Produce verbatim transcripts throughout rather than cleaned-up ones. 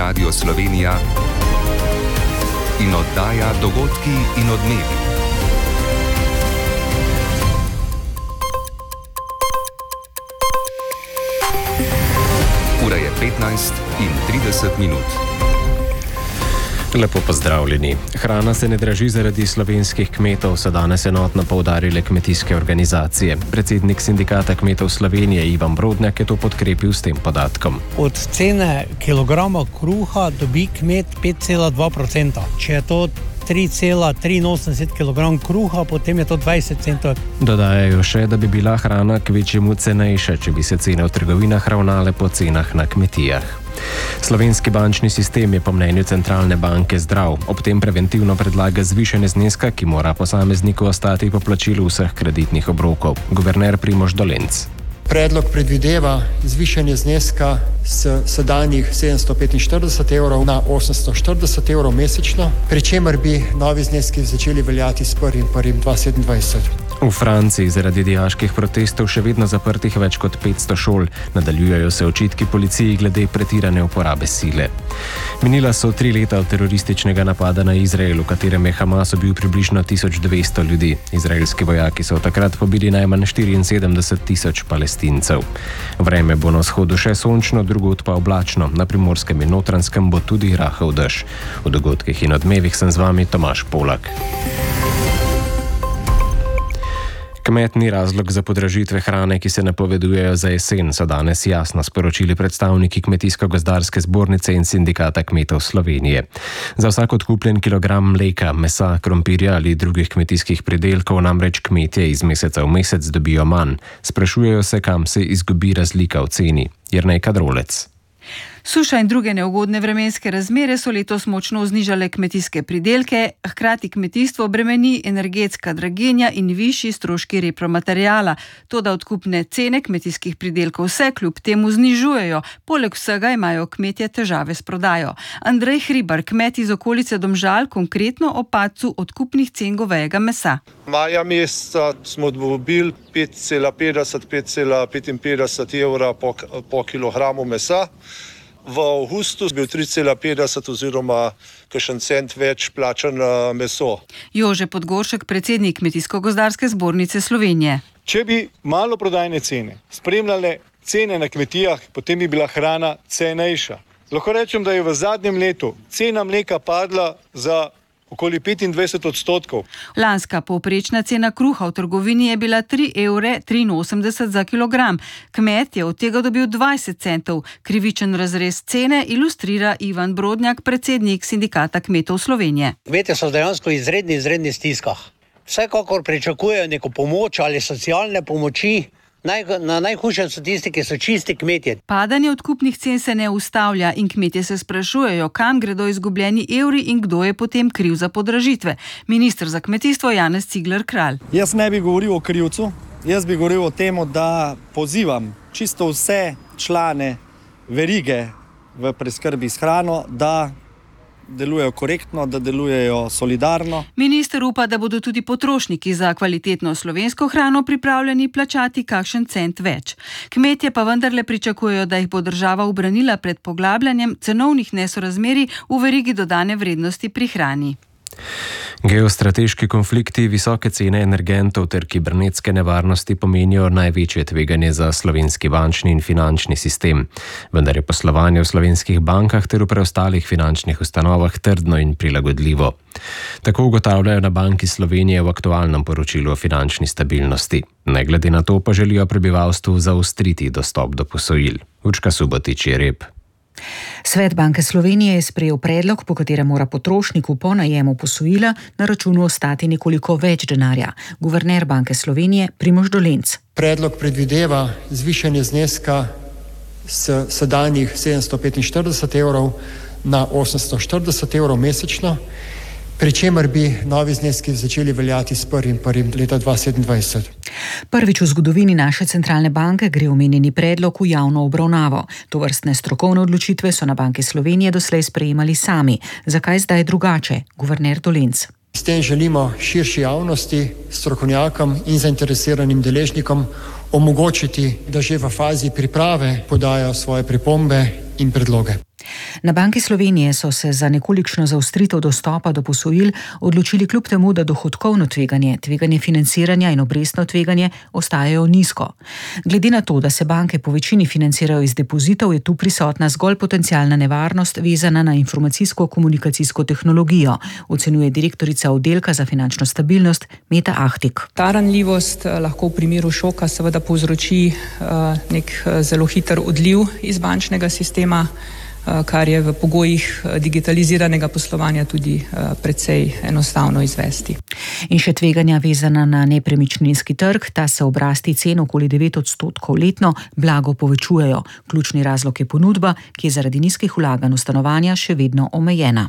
Radio Slovenija in oddaja Dogodki in odmevi. Ura je petnajst in trideset minut. Lepo pozdravljeni. Hrana se ne draži zaradi slovenskih kmetov, so danes enotno poudarile kmetijske organizacije. Predsednik Sindikata kmetov Slovenije Ivan Brodnjak je to podkrepil s tem podatkom. Od cene kilograma kruha dobi kmet pet cela dva procenta. Če je to tri cela triinosemdeset kilogramov kruha, potem je to dvajset centov. Dodajajo še, da bi bila hrana kvečjemu cenejša, če bi se cene v trgovinah ravnale po cenah na kmetijah. Slovenski bančni sistem je po mnenju centralne banke zdrav, ob tem preventivno predlaga zvišanje zneska, ki mora posamezniku ostati po plačilu vseh kreditnih obrokov. Guverner Primož Dolenc. Predlog predvideva zvišanje zneska s sedanjih sedemsto petinštirideset evrov na osemsto štirideset evrov mesečno, pri čemer bi novi zneski začeli veljati s prvim prvim dva tisoč sedemindvajset. V Franciji zaradi dijaških protestov še vedno zaprtih več kot petsto šol, nadaljujejo se očitki policiji glede pretirane uporabe sile. Minila so tri leta od terorističnega napada na Izrael, v katerem je Hamas ubil približno tisoč dvesto ljudi. Izraelski vojaki so takrat pobili najmanj štiriinsedemdeset tisoč Palestincev. Vreme bo na vzhodu še sončno, drugod pa oblačno, na Primorskem in Notranjskem bo tudi rahel dež. V dogodkih in odmevih sem z vami Tomaž Polak. Kmet ni razlog za podražitve hrane, ki se napovedujejo za jesen, so danes jasno sporočili predstavniki Kmetijsko-gozdarske zbornice in Sindikata kmetov Slovenije. Za vsak odkupljen kilogram mleka, mesa, krompirja ali drugih kmetijskih pridelkov namreč kmetje iz meseca v mesec dobijo manj. Sprašujejo se, kam se izgubi razlika v ceni. Jernej Kadrolec. Suša in druge neugodne vremenske razmere so letos močno znižale kmetijske pridelke, hkrati kmetijstvo bremeni energetska draginja in višji stroški repromateriala. Toda odkupne cene kmetijskih pridelkov se kljub temu znižujejo, poleg vsega imajo kmetje težave s prodajo. Andrej Hribar, kmet iz okolice Domžal, konkretno o padcu odkupnih cen govejega mesa. Maja meseca smo dobili pet cela petdeset, pet cela petinpetdeset evra po, po kilogramu mesa. V avgustu je bil tri cela petdeset oziroma kakšen cent več plačan meso. Jože Podgoršek, predsednik Kmetijsko-gozdarske zbornice Slovenije. Če bi maloprodajne cene spremljale cene na kmetijah, potem bi bila hrana cenejša. Lahko rečem, da je v zadnjem letu cena mleka padla za okoli petindvajset odstotkov. Lanska povprečna cena kruha v trgovini je bila tri evre triinosemdeset za kilogram. Kmet je od tega dobil dvajset centov. Krivičen razrez cene ilustrira Ivan Brodnjak, predsednik Sindikata kmetov Slovenije. Kmetje so dejansko izredni, izredni stiskah. Vsekakor pričakujejo neko pomoč ali socialne pomoči. Naj, na najhujšem so tisti, ki so čisti kmetje. Padanje odkupnih cen se ne ustavlja in kmetje se sprašujejo, kam gredo izgubljeni evri in kdo je potem kriv za podražitve. Minister za kmetijstvo Janez Cigler Kralj. Jaz ne bi govoril o krivcu, jaz bi govoril o tem, da pozivam čisto vse člane verige v preskrbi s hrano, da delujejo korektno, da delujejo solidarno. Minister upa, da bodo tudi potrošniki za kvalitetno slovensko hrano pripravljeni plačati kakšen cent več. Kmetje pa vendarle pričakujejo, da jih bo država ubranila pred poglabljanjem cenovnih nesorazmerij v verigi dodane vrednosti pri hrani. Geostrateški konflikti, visoke cene energentov ter kibernetske nevarnosti pomenijo največje tveganje za slovenski bančni in finančni sistem. Vendar je poslovanje v slovenskih bankah ter v preostalih finančnih ustanovah trdno in prilagodljivo. Tako ugotavljajo na Banki Slovenije v aktualnem poročilu o finančni stabilnosti. Ne glede na to pa želijo prebivalstvu zaostriti dostop do posojil. Urška Subotič je rep. Svet Banke Slovenije je sprejel predlog, po katerem mora potrošniku po najemu posojila na računu ostati nekoliko več denarja. Guverner Banke Slovenije Primož Dolenc. Predlog predvideva zvišanje zneska s sedanjih sedemsto petinštirideset evrov na osemsto štirideset evrov mesečno, pri čemer bi novi zneski začeli veljati s prvim prvim leta dva tisoč sedemindvajset. Prvič v zgodovini naše centralne banke gre omenjeni predlog v javno obravnavo. Tovrstne strokovne odločitve so na Banki Slovenije doslej sprejemali sami. Zakaj zdaj drugače? Guverner Dolenc. S tem želimo širši javnosti, strokovnjakom in zainteresiranim deležnikom omogočiti, da že v fazi priprave podajo svoje pripombe in predloge. Na Banki Slovenije so se za nekolikšno zaostritev dostopa do posojil odločili kljub temu, da dohodkovno tveganje, tveganje financiranja in obrestno tveganje ostajajo nizko. Glede na to, da se banke po večini financirajo iz depozitov, je tu prisotna zgolj potencialna nevarnost vezana na informacijsko-komunikacijsko tehnologijo, ocenjuje direktorica oddelka za finančno stabilnost Meta Ahtik. Ta ranljivost lahko v primeru šoka seveda povzroči nek zelo hiter odliv iz bančnega sistema, kar je v pogojih digitaliziranega poslovanja tudi precej enostavno izvesti. In še tveganja vezana na nepremičninski trg, ta se ob rasti cen okoli devet odstotkov letno blago povečujejo. Ključni razlog je ponudba, ki je zaradi nizkih vlaganj v stanovanja še vedno omejena.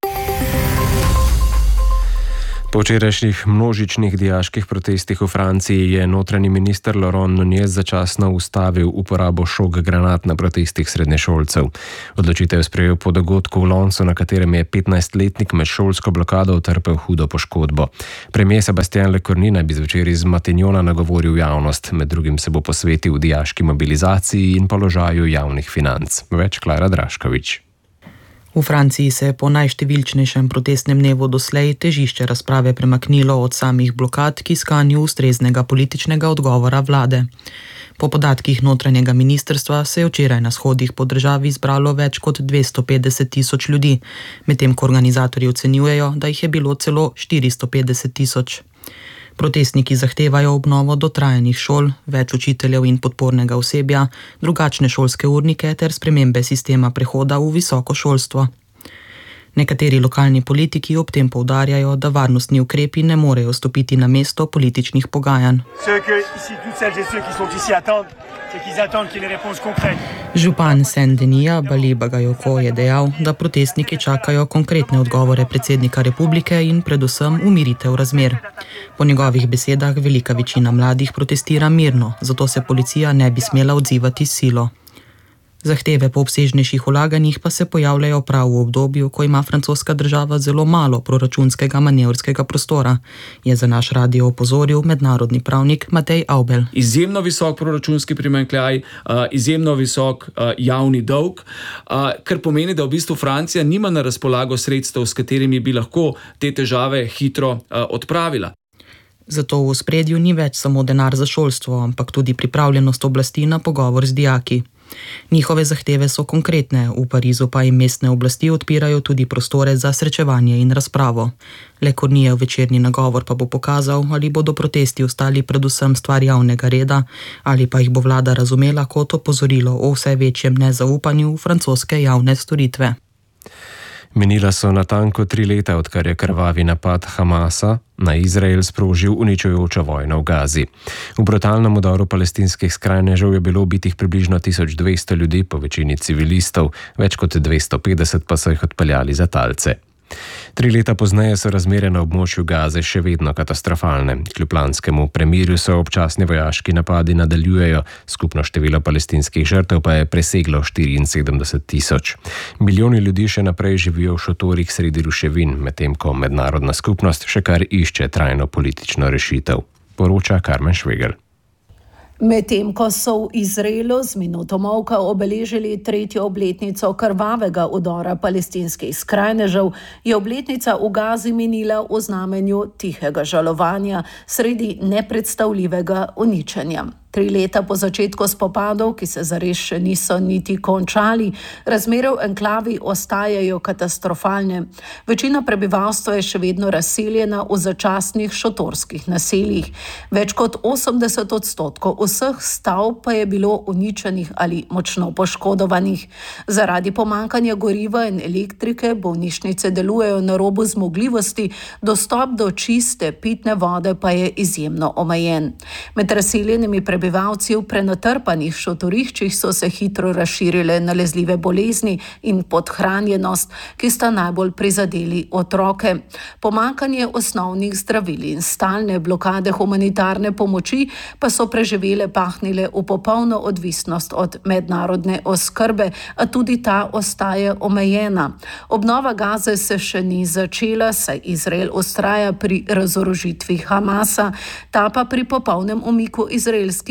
Po včerajšnjih množičnih dijaških protestih v Franciji je notranji minister Laurent Nunez začasno ustavil uporabo šok granat na protestih srednješolcev. Odločitev je sprejel po dogodku v Lonsu, na katerem je petnajstletnik med šolsko blokado utrpel hudo poškodbo. Premier Sébastien Lecornu naj bi zvečer iz Matignona nagovoril javnost, med drugim se bo posvetil dijaški mobilizaciji in položaju javnih financ. Več Klara Draškovič. V Franciji se je po najštevilčnejšem protestnem dnevu doslej težišče razprave premaknilo od samih blokad k iskanju ustreznega političnega odgovora vlade. Po podatkih notranjega ministrstva se je včeraj na shodih po državi zbralo več kot dvesto petdeset tisoč ljudi, medtem ko organizatorji ocenjujejo, da jih je bilo celo štiristo petdeset tisoč. Protestniki zahtevajo obnovo dotrajanih šol, več učiteljev in podpornega osebja, drugačne šolske urnike ter spremembe sistema prehoda v visoko šolstvo. Nekateri lokalni politiki ob tem poudarjajo, da varnostni ukrepi ne morejo stopiti na mesto političnih pogajanj. Župan Saint-Denisa Bali Bagayoko je dejal, da protestniki čakajo konkretne odgovore predsednika republike in predvsem umiritev razmer. Po njegovih besedah velika večina mladih protestira mirno, zato se policija ne bi smela odzivati s silo. Zahteve po obsežnejših vlaganjih pa se pojavljajo prav v obdobju, ko ima francoska država zelo malo proračunskega manevrskega prostora, je za naš radio opozoril mednarodni pravnik Matej Avbel. Izjemno visok proračunski primanjkljaj, izjemno visok javni dolg, kar pomeni, da v bistvu Francija nima na razpolago sredstev, s katerimi bi lahko te težave hitro odpravila. Zato v ospredju ni več samo denar za šolstvo, ampak tudi pripravljenost oblasti na pogovor z dijaki. Njihove zahteve so konkretne, v Parizu pa jim mestne oblasti odpirajo tudi prostore za srečevanje in razpravo. Lecornujev večerni nagovor pa bo pokazal, ali bodo protesti ostali predvsem stvar javnega reda, ali pa jih bo vlada razumela kot opozorilo o vse večjem nezaupanju v francoske javne storitve. Minila so natanko tri leta, odkar je krvavi napad Hamasa na Izrael sprožil uničujočo vojno v Gazi. V brutalnem udaru palestinskih skrajnežev je bilo ubitih približno tisoč dvesto ljudi, po večini civilistov, več kot dvesto petdeset pa so jih odpeljali za talce. Tri leta pozneje so razmere na območju Gaze še vedno katastrofalne. Kljub lanskemu premirju so občasni vojaški napadi nadaljujejo, skupno število palestinskih žrtev pa je preseglo štiriinsedemdeset tisoč. Milijoni ljudi še naprej živijo v šotorih sredi ruševin, medtem ko mednarodna skupnost še kar išče trajno politično rešitev. Poroča Karmen Švegel. Medtem ko so v Izraelu z minuto molka obeležili tretjo obletnico krvavega udora palestinskih skrajnežev, je obletnica v Gazi minila v znamenju tihega žalovanja sredi nepredstavljivega uničenja. Tri leta po začetku spopadov, ki se zares še niso niti končali, razmere v enklavi ostajajo katastrofalne. Večina prebivalstva je še vedno razseljena v začasnih šotorskih naseljih. Več kot osemdeset odstotkov vseh stavb pa je bilo uničenih ali močno poškodovanih. Zaradi pomanjkanja goriva in elektrike bolnišnice delujejo na robu zmogljivosti, dostop do čiste pitne vode pa je izjemno omejen. Med razseljenimi prebivalci Prebivalci v prenatrpanih šotoriščih so se hitro razširile nalezljive bolezni in podhranjenost, ki sta najbolj prizadeli otroke. Pomanjkanje osnovnih zdravil in stalne blokade humanitarne pomoči pa so preživele pahnile v popolno odvisnost od mednarodne oskrbe, a tudi ta ostaje omejena. Obnova Gaze se še ni začela, saj Izrael vztraja pri razorožitvi Hamasa, ta pa pri popolnem umiku izraelskih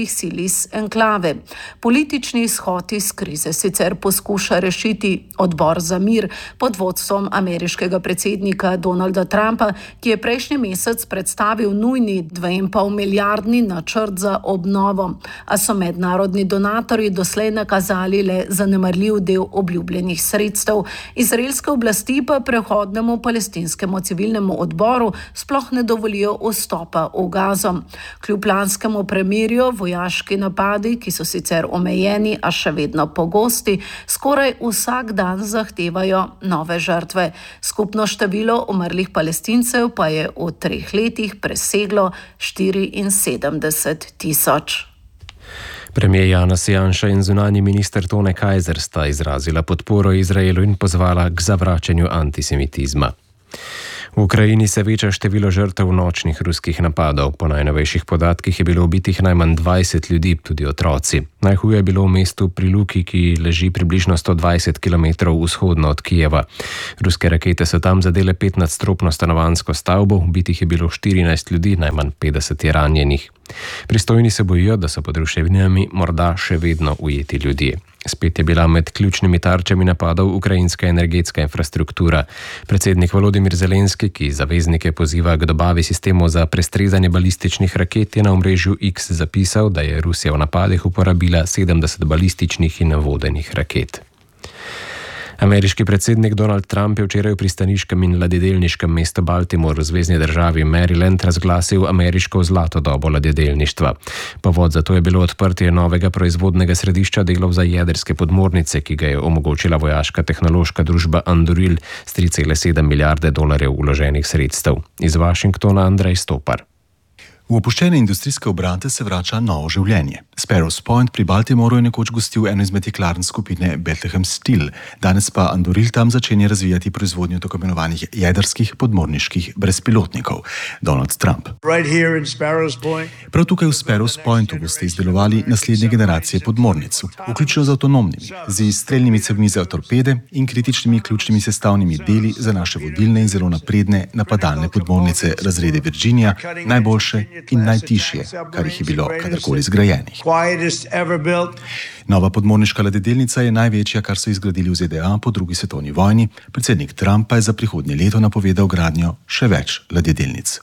vojaških sil iz enklave. Politični izhod iz krize sicer poskuša rešiti Odbor za mir pod vodstvom ameriškega predsednika Donalda Trumpa, ki je prejšnji mesec predstavil nujni dve in pol milijardni načrt za obnovo, a so mednarodni donatorji doslej nakazali le zanemarljiv del obljubljenih sredstev. Izraelske oblasti pa prehodnemu palestinskemu civilnemu odboru sploh ne dovolijo vstopa v Gazo. Kljub lanskemu premirju vojaški napadi, ki so sicer omejeni, a še vedno pogosti, skoraj vsak dan zahtevajo nove žrtve. Skupno število umrlih Palestincev pa je v treh letih preseglo štiriinsedemdeset tisoč. Premijer Janez Janša in zunanji minister Tone Kajzer sta izrazila podporo Izraelu in pozvala k zavračanju antisemitizma. V Ukrajini se veča število žrtev nočnih ruskih napadov. Po najnovejših podatkih je bilo ubitih najmanj dvajset ljudi, tudi otroci. Najhuje je bilo v mestu pri Luki, ki leži približno sto dvajset kilometrov vzhodno od Kijeva. Ruske rakete so tam zadele petnadstropno stanovanjsko stavbo, ubitih je bilo štirinajst ljudi, najmanj petdeset je ranjenih. Pristojni se bojijo, da so pod ruševinami morda še vedno ujeti ljudje. Spet je bila med ključnimi tarčami napadov ukrajinska energetska infrastruktura. Predsednik Volodimir Zelenski, ki zaveznike poziva k dobavi sistemov za prestrezanje balističnih raket, je na omrežju X zapisal, da je Rusija v napadih uporabila sedemdeset balističnih in vodenih raket. Ameriški predsednik Donald Trump je včeraj v pristaniškem in ladjedelniškem mestu Baltimore v zvezni državi Maryland razglasil ameriško zlato dobo ladjedelništva. Povod za to je bilo odprtje novega proizvodnega središča delov za jedrske podmornice, ki ga je omogočila vojaška tehnološka družba Anduril s tri cele sedem milijarde dolarjev vloženih sredstev. Iz Washingtona Andrej Stopar. V opuščene industrijske obrate se vrača novo življenje. Sparrows Point pri Baltimoru je nekoč gostil eno izmed jeklarn skupine Bethlehem Steel, danes pa Anduril tam začenja razvijati proizvodnjo tako imenovanih jedrskih podmorniških brezpilotnikov. Donald Trump. Prav tukaj v Sparrows Pointu boste izdelovali naslednje generacije podmornic, vključno z avtonomnimi, z izstrelnimi cevmi za torpede in kritičnimi ključnimi sestavnimi deli za naše vodilne in zelo napredne napadalne podmornice razrede Virginia, najboljše in najtišje, kar jih je bilo kadarkoli zgrajenih. Nova podmorniška ladjedelnica je največja, kar so izgradili v Z D A po drugi svetovni vojni. Predsednik Trump pa je za prihodnje leto napovedal gradnjo še več ladjedelnic.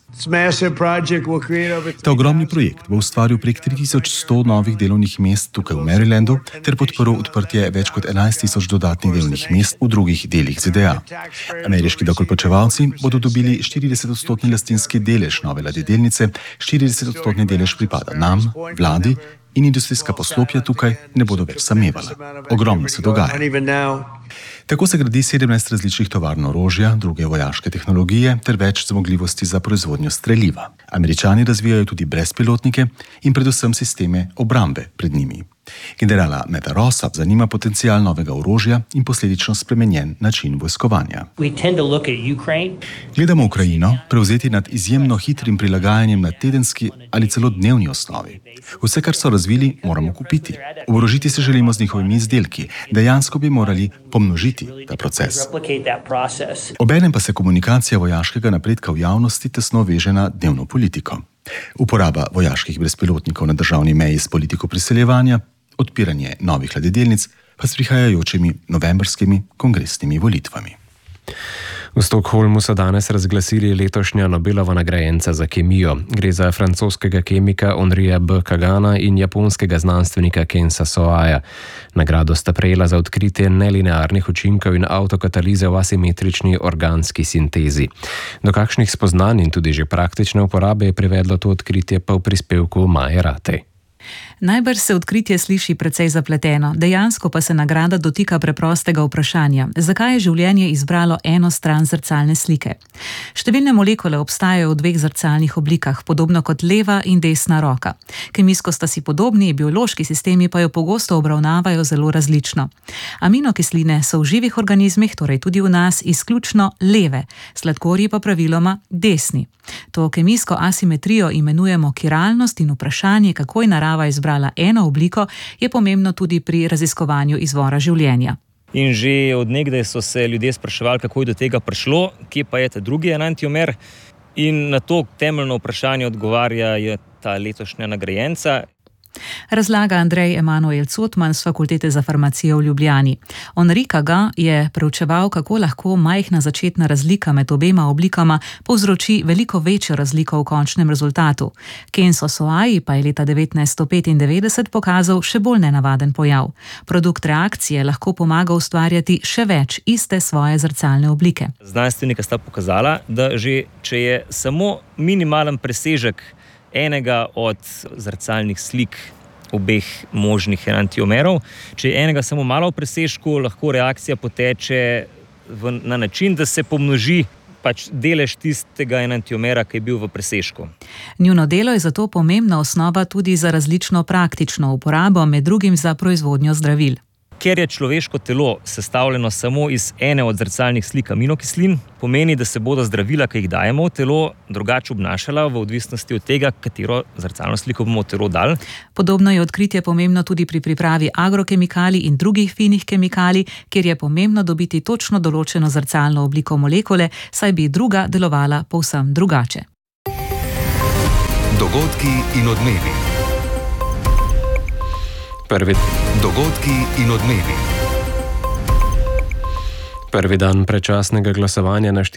Ta ogromni projekt bo ustvaril prek tri tisoč sto novih delovnih mest tukaj v Marylandu ter podprl odprtje več kot enajst tisoč dodatnih delovnih mest v drugih delih Z D A. Ameriški davkoplačevalci bodo dobili štirideset odstotni lastninski delež nove ladjedelnice, štirideset odstotni delež pripada nam, vladi, in industrijska poslopja tukaj ne bodo več samevala. Ogromno se dogaja. Tako se gradi sedemnajst različnih tovarn orožja, druge vojaške tehnologije ter več zmogljivosti za proizvodnjo streliva. Američani razvijajo tudi brezpilotnike in predvsem sisteme obrambe pred njimi. Generala Meta Rossa zanima potencial novega orožja in posledično spremenjen način vojskovanja. Gledamo Ukrajino prevzeti nad izjemno hitrim prilagajanjem na tedenski ali celo dnevni osnovi. Vse, kar so razvili, moramo kupiti. Oborožiti se želimo z njihovimi izdelki. Dejansko bi morali pomnožiti ta proces. Obenem pa se komunikacija vojaškega napredka v javnosti tesno veže na dnevno politiko. Uporaba vojaških brezpilotnikov na državni meji s politiko priseljevanja, odpiranje novih ladjedelnic pa s prihajajočimi novembrskimi kongresnimi volitvami. V Stockholmu so danes razglasili letošnja Nobelova nagrajenca za kemijo. Gre za francoskega kemika Henrija B. Kagana in japonskega znanstvenika Kensa Soaya. Nagrado sta prejela za odkritje nelinearnih učinkov in avtokatalize v asimetrični organski sintezi. Do kakšnih spoznanj in tudi že praktične uporabe je privedlo to odkritje pa v prispevku Maje Ratej. Najbrž se odkritje sliši precej zapleteno, dejansko pa se nagrada dotika preprostega vprašanja, zakaj je življenje izbralo eno stran zrcalne slike. Številne molekule obstajajo v dveh zrcalnih oblikah, podobno kot leva in desna roka. Kemijsko sta si podobni, biološki sistemi pa jo pogosto obravnavajo zelo različno. Aminokisline so v živih organizmih, torej tudi v nas, izključno leve, sladkorji pa praviloma desni. To kemijsko asimetrijo imenujemo kiralnost in vprašanje, kako je narava izbrala eno obliko, je pomembno tudi pri raziskovanju izvora življenja. In že od nekdaj so se ljudje spraševali, kako je do tega prišlo, kje pa je ta drugi enantiomer. In na to temeljno vprašanje odgovarja je ta letošnja nagrajenca. Razlaga Andrej Emanuel Cotman z Fakultete za farmacijo v Ljubljani. Enrique Ga je preučeval, kako lahko majhna začetna razlika med obema oblikama povzroči veliko večjo razliko v končnem rezultatu. Kenzo Soai pa je leta devetnajststo petindevetdeset pokazal še bolj nenavaden pojav. Produkt reakcije lahko pomaga ustvarjati še več iste svoje zrcalne oblike. Znanstvenika sta pokazala, da že če je samo minimalen presežek enega od zrcalnih slik obeh možnih enantiomerov, če je enega samo malo v presežku, lahko reakcija poteče v, na način, da se pomnoži pač delež tistega enantiomera, ki je bil v presežku. Njuno delo je zato pomembna osnova tudi za različno praktično uporabo, med drugim za proizvodnjo zdravil. Ker je človeško telo sestavljeno samo iz ene od zrcalnih slik aminokislin, pomeni, da se bodo zdravila, ki jih dajemo v telo, drugače obnašala v odvisnosti od tega, katero zrcalno sliko bomo v telo dali. Podobno je odkritje pomembno tudi pri pripravi agrokemikalij in drugih finih kemikalij, kjer je pomembno dobiti točno določeno zrcalno obliko molekule, saj bi druga delovala povsem drugače. Dogodki in odmevi. Prvi. Dogodki in odmevi. Prvi dan predčasnega glasovanja na